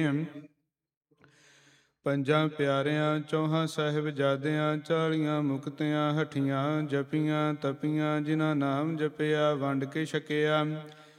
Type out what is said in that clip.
ਪੰਜਾਂ ਪਿਆਰਿਆਂ ਚੌਹਾਂ ਸਾਹਿਬਜ਼ਾਦਿਆਂ 40 ਮੁਕਤਿਆਂ ਹਠੀਆਂ ਜਪੀਆਂ ਤਪੀਆਂ ਜਿਨ੍ਹਾਂ ਨਾਮ ਜਪਿਆ ਵੰਡ ਕੇ ਛਕਿਆ।